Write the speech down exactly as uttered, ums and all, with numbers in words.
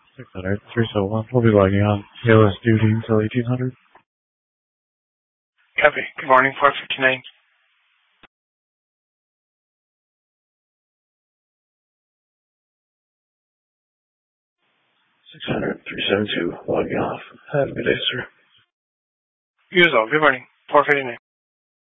six hundred, three oh one. We'll be logging on. A L S duty until eighteen hundred. Copy. Good morning, four fifty-nine. six hundred, three seventy-two. Logging off. Have a good day, sir. You as well. Good morning, four fifty-nine.